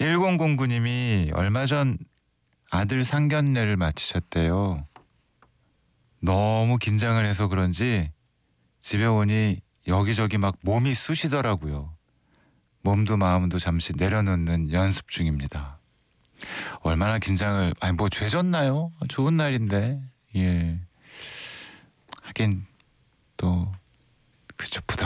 1009님이 얼마 전 아들 상견례를 마치셨대요. 너무 긴장을 해서 그런지 집에 오니 여기저기 막 몸이 쑤시더라고요. 몸도 마음도 잠시 내려놓는 연습 중입니다. 얼마나 긴장을, 아니 뭐 죄졌나요? 좋은 날인데. 예. 하긴 또 그죠, 부담